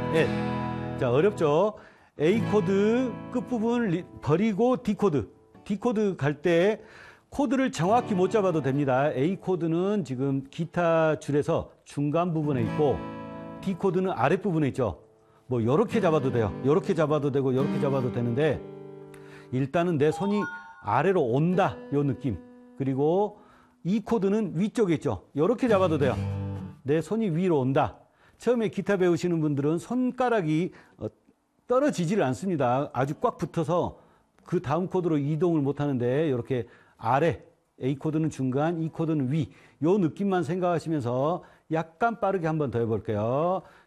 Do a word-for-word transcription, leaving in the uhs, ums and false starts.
에. 자, 어렵죠? A 코드 끝부분 버리고 D 코드. D 코드 갈 때 코드를 정확히 못 잡아도 됩니다. A 코드는 지금 기타 줄에서 중간 부분에 있고 D 코드는 아랫부분에 있죠. 뭐 요렇게 잡아도 돼요. 요렇게 잡아도 되고 요렇게 잡아도 되는데 일단은 내 손이 아래로 온다. 요 느낌. 그리고 E 코드는 위쪽에 있죠. 요렇게 잡아도 돼요. 내 손이 위로 온다. 처음에 기타 배우시는 분들은 손가락이 떨어지지를 않습니다. 아주 꽉 붙어서 그 다음 코드로 이동을 못 하는데 이렇게 아래, A 코드는 중간, E 코드는 위. 요 느낌만 생각하시면서 약간 빠르게 한번 더 해볼게요.